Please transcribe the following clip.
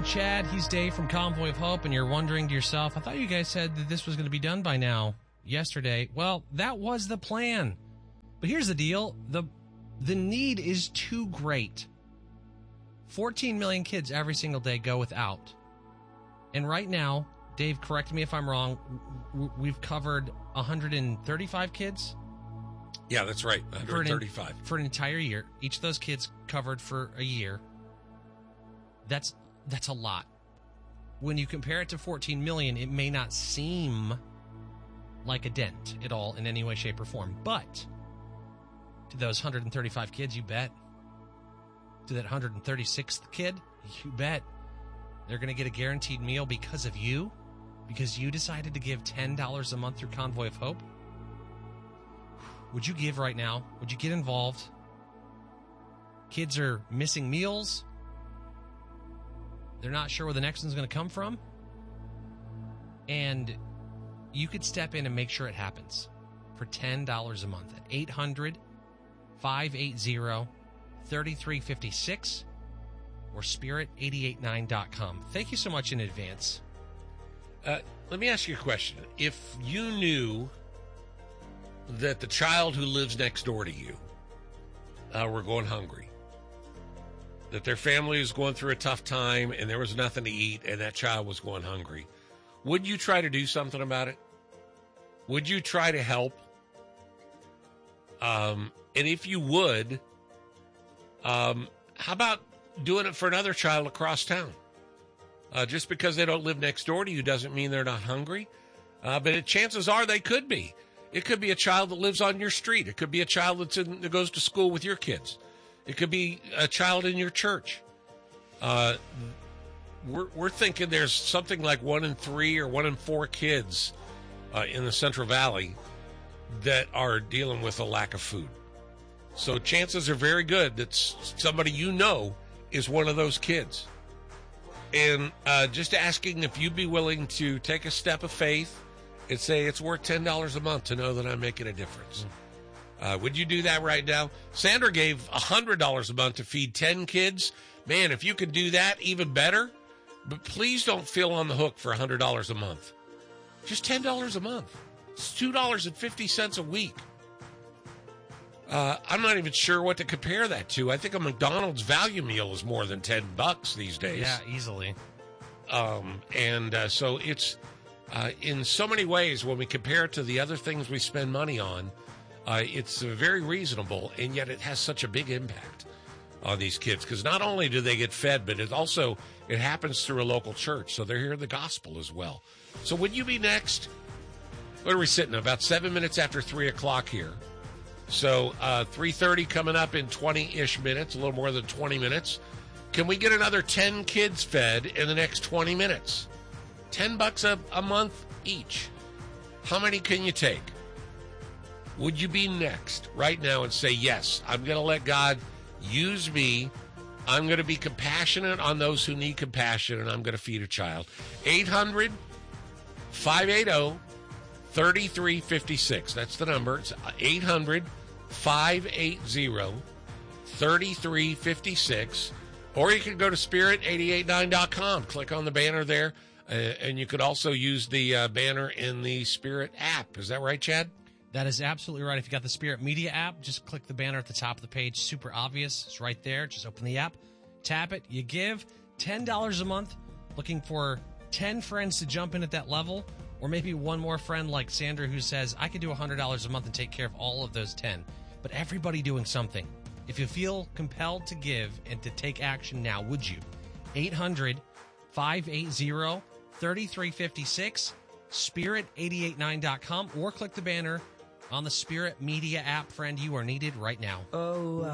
Chad. He's Dave from Convoy of Hope, and you're wondering to yourself, I thought you guys said that this was going to be done by now, yesterday. Well, that was the plan. But here's the deal. The need is too great. 14 million kids every single day go without. And right now, Dave, correct me if I'm wrong, we've covered 135 kids? Yeah, that's right. 135. For an entire year. Each of those kids covered for a year. That's a lot. When you compare it to 14 million, it may not seem like a dent at all in any way, shape, or form. But to those 135 kids, you bet. To that 136th kid, you bet. They're going to get a guaranteed meal because of you. Because you decided to give $10 a month through Convoy of Hope. Would you give right now? Would you get involved? Kids are missing meals. They're not sure where the next one's going to come from. And you could step in and make sure it happens for $10 a month at 800-580-3356 or spirit889.com. Thank you so much in advance. Let me ask you a question. If you knew that the child who lives next door to you were going hungry, that their family was going through a tough time and there was nothing to eat and that child was going hungry, would you try to do something about it? Would you try to help? And if you would, how about doing it for another child across town? Just because they don't live next door to you doesn't mean they're not hungry. But chances are they could be. It could be a child that lives on your street. It could be a child that goes to school with your kids. It could be a child in your church. We're thinking there's something like 1 in 3 or 1 in 4 kids in the Central Valley that are dealing with a lack of food. So chances are very good that somebody you know is one of those kids. And just asking if you'd be willing to take a step of faith and say it's worth $10 a month to know that I'm making a difference. Would you do that right now? Sandra gave $100 a month to feed 10 kids. Man, if you can do that, even better. But please don't feel on the hook for $100 a month. Just $10 a month. It's $2.50 a week. I'm not even sure what to compare that to. I think a McDonald's value meal is more than $10 these days. Yeah, easily. So it's in so many ways when we compare it to the other things we spend money on, it's very reasonable, and yet it has such a big impact on these kids because not only do they get fed, but it happens through a local church, so they're hearing the gospel as well. So would you be next? What are we sitting at? About 7 minutes after 3 o'clock here. So 3:30 coming up in 20-ish minutes, a little more than 20 minutes. Can we get another 10 kids fed in the next 20 minutes? $10 a month each. How many can you take? Would you be next right now and say, yes, I'm going to let God use me. I'm going to be compassionate on those who need compassion, and I'm going to feed a child. 800-580-3356. That's the number. It's 800-580-3356. Or you can go to spirit889.com. Click on the banner there. And you could also use the banner in the Spirit app. Is that right, Chad? That is absolutely right. If you got the Spirit Media app, just click the banner at the top of the page. Super obvious. It's right there. Just open the app, tap it. You give $10 a month, looking for 10 friends to jump in at that level, or maybe one more friend like Sandra who says, I could do $100 a month and take care of all of those 10. But everybody doing something. If you feel compelled to give and to take action now, would you? 800-580-3356, spirit889.com, or click the banner on the Spirit Media app. Friend, you are needed right now. Oh,